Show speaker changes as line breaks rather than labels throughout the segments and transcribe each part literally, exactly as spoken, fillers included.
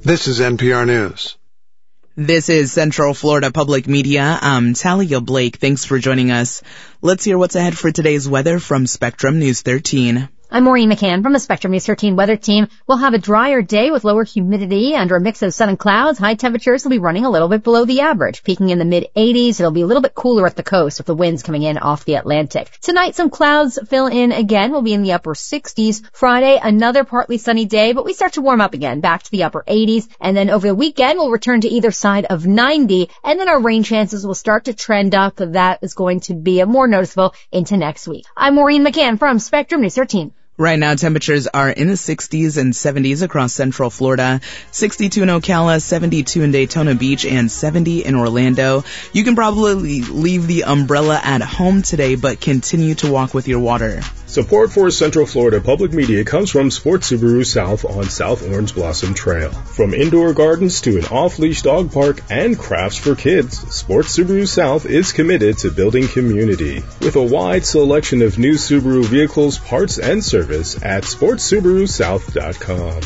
This is N P R News.
This is Central Florida Public Media. I'm Talia Blake. Thanks for joining us. Let's hear what's ahead for today's weather from Spectrum News thirteen.
I'm Maureen McCann from the Spectrum News thirteen weather team. We'll have a drier day with lower humidity under a mix of sun and clouds. High temperatures will be running a little bit below the average, peaking in the mid eighties. It'll be a little bit cooler at the coast with the winds coming in off the Atlantic. Tonight, some clouds fill in again. We'll be in the upper sixties. Friday, another partly sunny day, but we start to warm up again, back to the upper eighties. And then over the weekend, we'll return to either side of ninety. And then our rain chances will start to trend up. That is going to be more noticeable into next week. I'm Maureen McCann from Spectrum News thirteen.
Right now, temperatures are in the sixties and seventies across Central Florida, sixty-two in Ocala, seventy-two in Daytona Beach, and seventy in Orlando. You can probably leave the umbrella at home today, but continue to walk with your water.
Support for Central Florida Public Media comes from Sports Subaru South on South Orange Blossom Trail. From indoor gardens to an off-leash dog park and crafts for kids, Sports Subaru South is committed to building community. With a wide selection of new Subaru vehicles, parts, and service at sports subaru south dot com.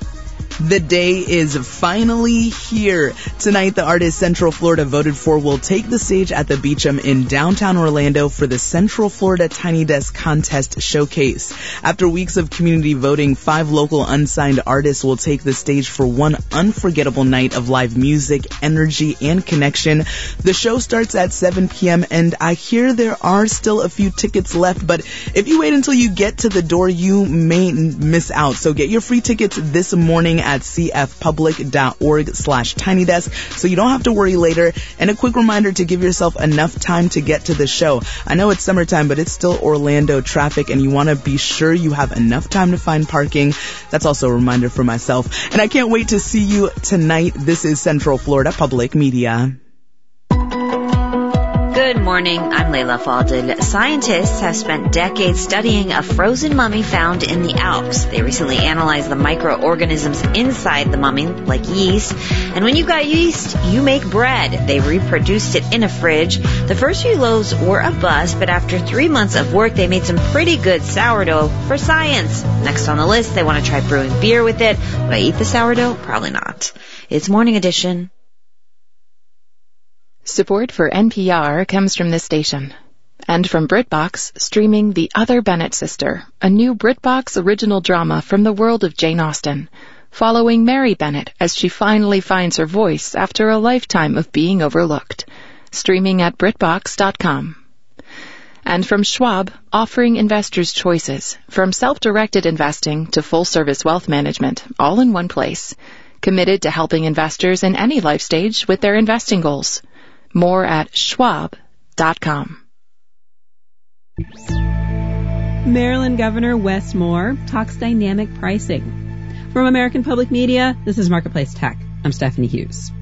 The day is finally here. Tonight, the artist Central Florida voted for will take the stage at the Beecham in downtown Orlando for the Central Florida Tiny Desk Contest Showcase. After weeks of community voting, five local unsigned artists will take the stage for one unforgettable night of live music, energy, and connection. The show starts at seven p.m., and I hear there are still a few tickets left, but if you wait until you get to the door, you may miss out. So get your free tickets this morning at cfpublic.org slash tiny desk so you don't have to worry later. And a quick reminder to give yourself enough time to get to the show. I know it's summertime, but it's still Orlando traffic, and you want to be sure you have enough time to find parking. That's also a reminder for myself. And I can't wait to see you tonight. This is Central Florida Public Media.
Good morning, I'm Layla Falded. Scientists have spent decades studying a frozen mummy found in the Alps. They recently analyzed the microorganisms inside the mummy, like yeast. And when you've got yeast, you make bread. They reproduced it in a fridge. The first few loaves were a bust, but after three months of work, they made some pretty good sourdough for science. Next on the list, they want to try brewing beer with it. Would I eat the sourdough? Probably not. It's Morning Edition.
Support for N P R comes from this station. And from BritBox, streaming The Other Bennett Sister, a new BritBox original drama from the world of Jane Austen, following Mary Bennett as she finally finds her voice after a lifetime of being overlooked. Streaming at brit box dot com. And from Schwab, offering investors choices, from self-directed investing to full-service wealth management, all in one place. Committed to helping investors in any life stage with their investing goals. More at schwab dot com.
Maryland Governor Wes Moore talks dynamic pricing. From American Public Media, this is Marketplace Tech. I'm Stephanie Hughes.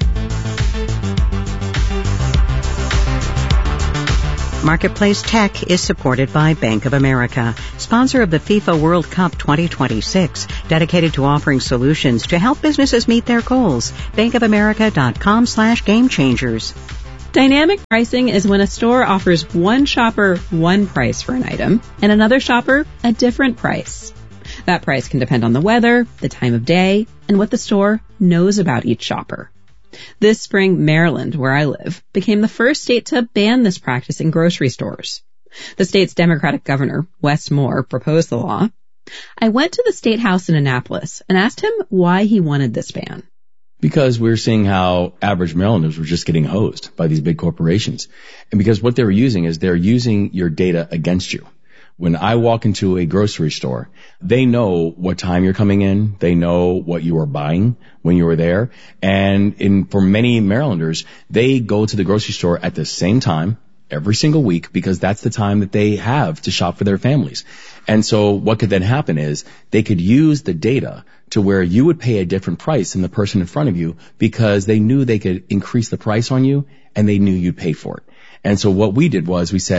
Marketplace Tech is supported by Bank of America, sponsor of the FIFA World Cup twenty twenty-six, dedicated to offering solutions to help businesses meet their goals. bankofamerica.com slash game changers.
Dynamic pricing is when a store offers one shopper one price for an item and another shopper a different price. That price can depend on the weather, the time of day, and what the store knows about each shopper. This spring, Maryland, where I live, became the first state to ban this practice in grocery stores. The state's Democratic governor, Wes Moore, proposed the law. I went to the State House in Annapolis and asked him why he wanted this ban.
Because we're seeing how average Marylanders were just getting hosed by these big corporations. And because what they were using is they're using your data against you. When I walk into a grocery store, they know what time you're coming in. They know what you are buying when you were there. And in, for many Marylanders, they go to the grocery store at the same time every single week because that's the time that they have to shop for their families. And so what could then happen is they could use the data to where you would pay a different price than the person in front of you because they knew they could increase the price on you and they knew you'd pay for it. And so what we did was we said that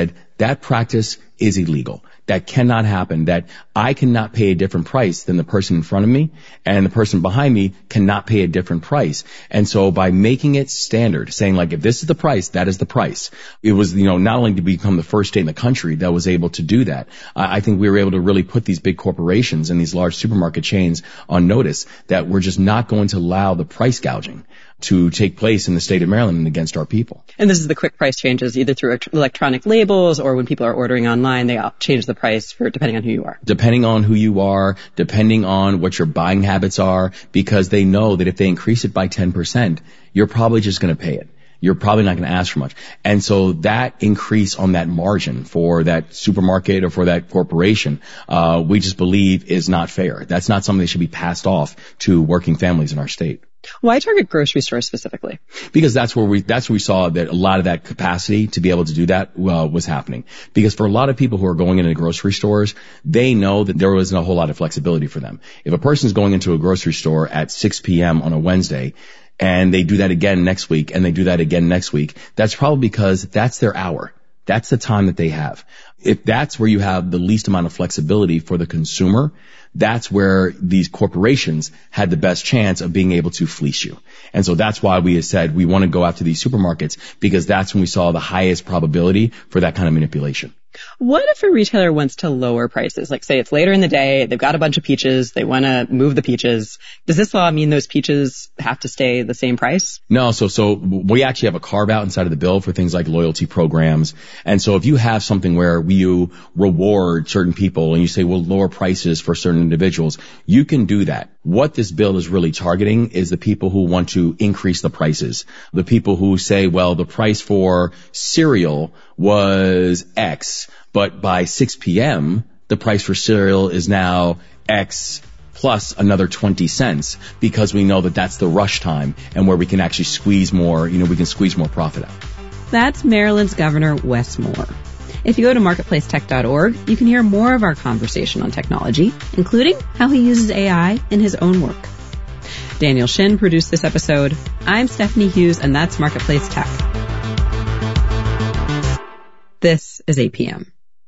that practice is illegal. That cannot happen. That I cannot pay a different price than the person in front of me, and the person behind me cannot pay a different price. And so by making it standard, saying like, if this is the price, that is the price. It was, you know, not only did we become the first state in the country that was able to do that, I think we were able to really put these big corporations and these large supermarket chains on notice that we're just not going to allow the price gouging to take place in the state of Maryland and against our people.
And this is the quick price changes, either through electronic labels or when people are ordering online, they change the price for depending on who you are.
Depending on who you are, depending on what your buying habits are, because they know that if they increase it by ten percent, you're probably just going to pay it. You're probably not going to ask for much. And so that increase on that margin for that supermarket or for that corporation, uh, we just believe is not fair. That's not something that should be passed off to working families in our state.
Why target grocery stores specifically?
Because that's where we, that's where we saw that a lot of that capacity to be able to do that uh, was happening. Because for a lot of people who are going into grocery stores, they know that there wasn't a whole lot of flexibility for them. If a person's going into a grocery store at six p.m. on a Wednesday, and they do that again next week, and they do that again next week, that's probably because that's their hour. That's the time that they have. If that's where you have the least amount of flexibility for the consumer, that's where these corporations had the best chance of being able to fleece you. And so that's why we have said we want to go after these supermarkets, because that's when we saw the highest probability for that kind of manipulation.
What if a retailer wants to lower prices? Like, say it's later in the day, they've got a bunch of peaches, they want to move the peaches. Does this law mean those peaches have to stay the same price?
No, so so we actually have a carve out inside of the bill for things like loyalty programs. And so if you have something where you reward certain people and you say, well, lower prices for certain individuals, you can do that. What this bill is really targeting is the people who want to increase the prices. The people who say, well, the price for cereal was X, but by six p.m., the price for cereal is now X plus another twenty cents, because we know that that's the rush time and where we can actually squeeze more, you know, we can squeeze more profit out.
That's Maryland's Governor Wes Moore. If you go to marketplace tech dot org, you can hear more of our conversation on technology, including how he uses A I in his own work. Daniel Shin produced this episode. I'm Stephanie Hughes, and that's Marketplace Tech. This is eight p.m.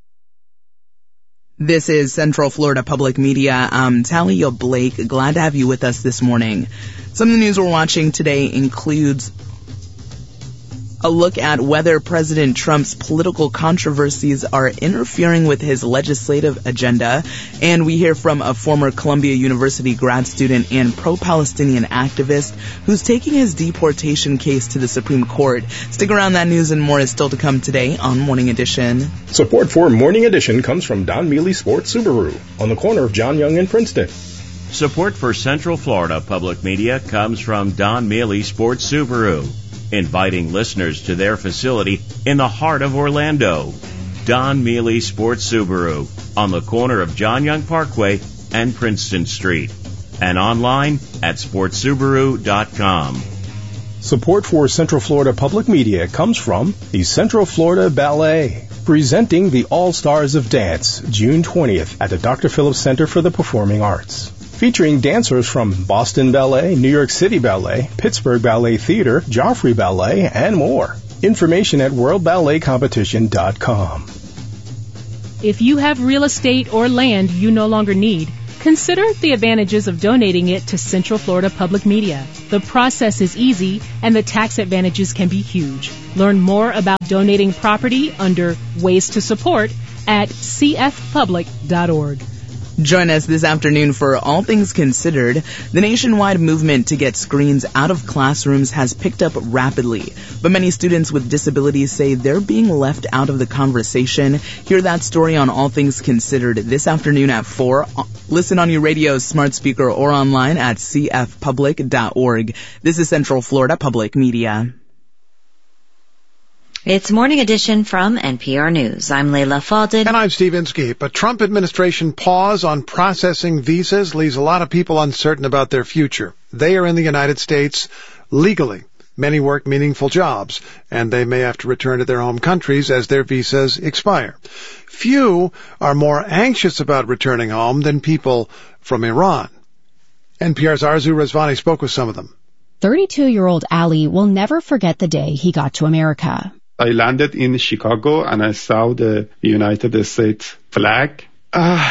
This is Central Florida Public Media. I'm Talia Blake. Glad to have you with us this morning. Some of the news we're watching today includes a look at whether President Trump's political controversies are interfering with his legislative agenda. And we hear from a former Columbia University grad student and pro-Palestinian activist who's taking his deportation case to the Supreme Court. Stick around, that news and more is still to come today on Morning Edition.
Support for Morning Edition comes from Don Mealy Sports Subaru on the corner of John Young and Princeton.
Support for Central Florida Public Media comes from Don Mealy Sports Subaru, inviting listeners to their facility in the heart of Orlando. Don Mealy Sports Subaru on the corner of John Young Parkway and Princeton Street, and online at sports subaru dot com.
Support for Central Florida Public Media comes from the Central Florida Ballet, presenting the All-Stars of Dance, June twentieth at the Doctor Phillips Center for the Performing Arts. Featuring dancers from Boston Ballet, New York City Ballet, Pittsburgh Ballet Theater, Joffrey Ballet, and more. Information at world ballet competition dot com.
If you have real estate or land you no longer need, consider the advantages of donating it to Central Florida Public Media. The process is easy and the tax advantages can be huge. Learn more about donating property under Ways to Support at c f public dot org.
Join us this afternoon for All Things Considered. The nationwide movement to get screens out of classrooms has picked up rapidly, but many students with disabilities say they're being left out of the conversation. Hear that story on All Things Considered this afternoon at four. Listen on your radio, smart speaker, or online at c f public dot org. This is Central Florida Public Media.
It's Morning Edition from N P R News. I'm Layla Falded.
And I'm Steve Inskeep. A Trump administration pause on processing visas leaves a lot of people uncertain about their future. They are in the United States legally. Many work meaningful jobs, and they may have to return to their home countries as their visas expire. Few are more anxious about returning home than people from Iran. N P R's Arzu Rezvani spoke with some of them.
thirty-two-year-old Ali will never forget the day he got to America. I landed in Chicago and I saw the United States flag. Uh,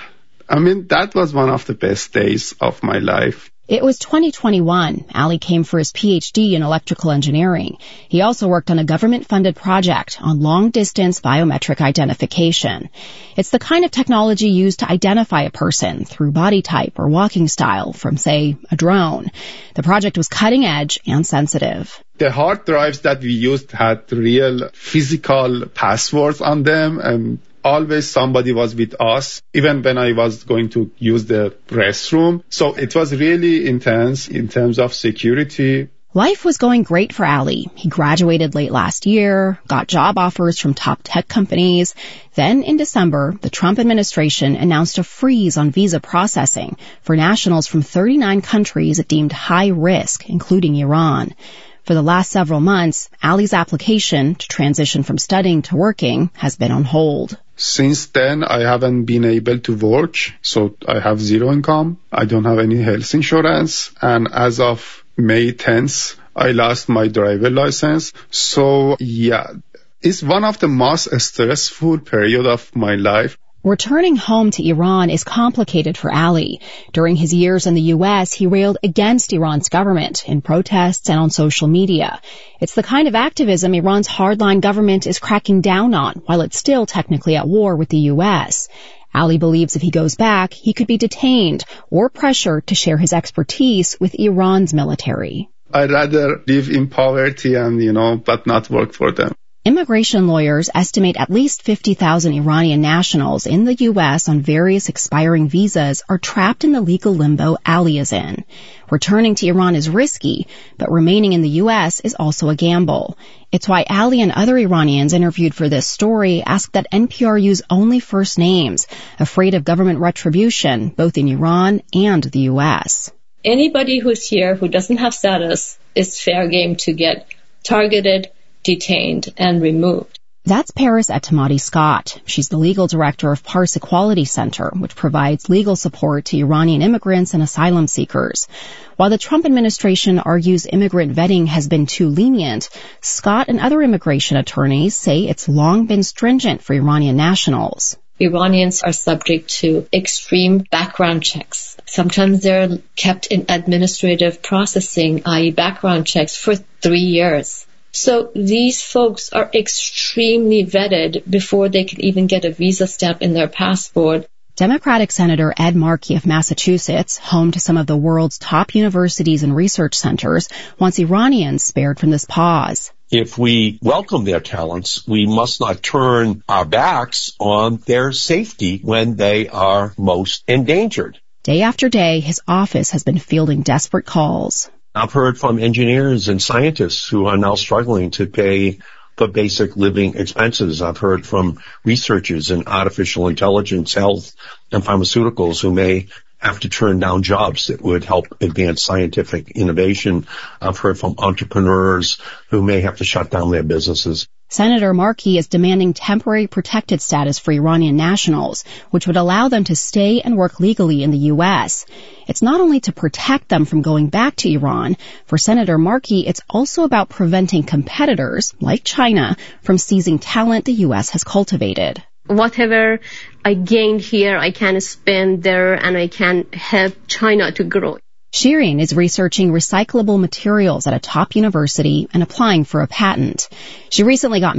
I mean, that was one of the best days of my life.
It was twenty twenty-one. Ali came for his P H D in electrical engineering. He also worked on a government-funded project on long-distance biometric identification. It's the kind of technology used to identify a person through body type or walking style from, say, a drone. The project was cutting-edge and sensitive.
The hard drives that we used had real physical passwords on them, and always somebody was with us, even when I was going to use the restroom. So it was really intense in terms of security.
Life was going great for Ali. He graduated late last year, got job offers from top tech companies. Then in December, the Trump administration announced a freeze on visa processing for nationals from thirty-nine countries it deemed high risk, including Iran. For the last several months, Ali's application to transition from studying to working has been on hold.
Since then, I haven't been able to work, so I have zero income. I don't have any health insurance. And as of May tenth, I lost my driver license. So, yeah, it's one of the most stressful period of my life.
Returning home to Iran is complicated for Ali. During his years in the U S, he railed against Iran's government in protests and on social media. It's the kind of activism Iran's hardline government is cracking down on, while it's still technically at war with the U S. Ali believes if he goes back, he could be detained or pressured to share his expertise with Iran's military.
I'd rather live in poverty and, you know, but not work for them.
Immigration lawyers estimate at least fifty thousand Iranian nationals in the U S on various expiring visas are trapped in the legal limbo Ali is in. Returning to Iran is risky, but remaining in the U S is also a gamble. It's why Ali and other Iranians interviewed for this story asked that N P R use only first names, afraid of government retribution both in Iran and the U S.
Anybody who's here who doesn't have status is fair game to get targeted, detained, and removed.
That's Paris Etemadi Scott. She's the legal director of Pars Equality Center, which provides legal support to Iranian immigrants and asylum seekers. While the Trump administration argues immigrant vetting has been too lenient, Scott and other immigration attorneys say it's long been stringent for Iranian nationals.
Iranians are subject to extreme background checks. Sometimes they're kept in administrative processing, that is background checks, for three years. So these folks are extremely vetted before they can even get a visa stamp in their passport.
Democratic Senator Ed Markey of Massachusetts, home to some of the world's top universities and research centers, wants Iranians spared from this pause.
If we welcome their talents, we must not turn our backs on their safety when they are most endangered.
Day after day, his office has been fielding desperate calls.
I've heard from engineers and scientists who are now struggling to pay for basic living expenses. I've heard from researchers in artificial intelligence, health, and pharmaceuticals who may have to turn down jobs that would help advance scientific innovation. I've heard from entrepreneurs who may have to shut down their businesses.
Senator Markey is demanding temporary protected status for Iranian nationals, which would allow them to stay and work legally in the U S. It's not only to protect them from going back to Iran. For Senator Markey, it's also about preventing competitors, like China, from seizing talent the U S has cultivated.
Whatever I gain here, I can spend there, and I can help China to grow.
Shirin is researching recyclable materials at a top university and applying for a patent. She recently got